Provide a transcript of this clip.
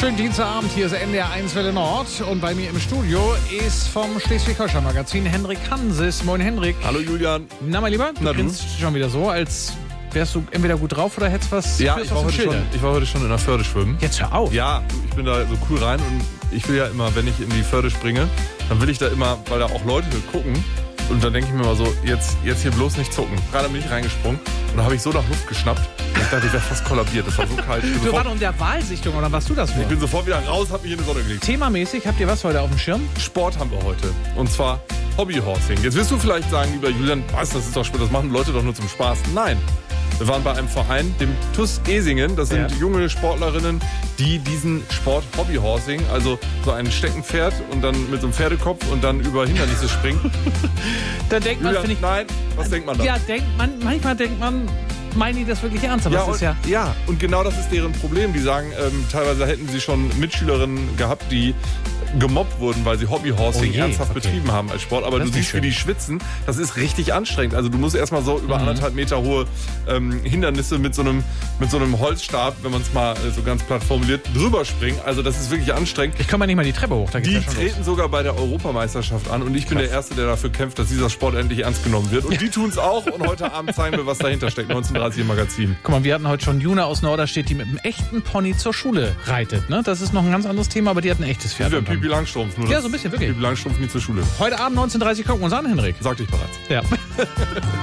Schönen Dienstagabend, hier ist NDR 1 Welle Nord und bei mir im Studio ist vom Schleswig-Holstein-Magazin Henrik Hansis. Moin Henrik. Hallo Julian. Na mein Lieber, du grinst schon wieder so, als wärst du entweder gut drauf oder hättest was. Ja, ich war heute schon in der Förde schwimmen. Jetzt hör auf. Ja, ich bin da so cool rein und ich will ja immer, wenn ich in die Förde springe, dann will ich da immer, weil da auch Leute gucken. Und dann denke ich mir mal so, jetzt hier bloß nicht zucken. Gerade bin ich reingesprungen und da habe ich so nach Luft geschnappt. Und ich dachte, ich wäre fast kollabiert. Das war so kalt. Du warst in der Wahlsichtung oder warst du das nur? Ich bin sofort wieder raus, habe mich in die Sonne gelegt. Themamäßig, habt ihr was heute auf dem Schirm? Sport haben wir heute. Und zwar Hobbyhorsing. Jetzt wirst du vielleicht sagen, lieber Julian, was, das ist doch Sport, das machen Leute doch nur zum Spaß. Nein. Wir waren bei einem Verein, dem TuS Esingen. Das sind junge Sportlerinnen, die diesen Sport Hobbyhorsing, also so ein Steckenpferd und dann mit so einem Pferdekopf und dann über Hindernisse springen. Da denkt man, Julian, nein, was denkt man da? Ja, manchmal denkt man, meinen die das wirklich ernst? Aber ja, und genau das ist deren Problem. Die sagen, teilweise hätten sie schon Mitschülerinnen gehabt, die gemobbt wurden, weil sie Hobbyhorsing ernsthaft betrieben haben als Sport. Aber du siehst, wie die schwitzen. Das ist richtig anstrengend. Also du musst erstmal so über 1,5 Meter hohe Hindernisse mit so einem Holzstab, wenn man es mal so ganz platt formuliert, drüber springen. Also das ist wirklich anstrengend. Ich komme mal nicht mal die Treppe hoch. Die treten sogar bei der Europameisterschaft an. Und ich bin der Erste, der dafür kämpft, dass dieser Sport endlich ernst genommen wird. Und die tun es auch. Und heute Abend zeigen wir, was dahinter steckt. 19:30 im Magazin. Guck mal, wir hatten heute schon Juna aus Norderstedt, die mit einem echten Pony zur Schule reitet. Ne? Das ist noch ein ganz anderes Thema, aber die hat ein echtes Pferd. Ja, Pipi Langstrumpf. Nur ja, so ein bisschen, wirklich. Pipi Langstrumpf nie zur Schule. Heute Abend 19:30 gucken wir uns an, Henrik. Sagte ich bereits. Ja.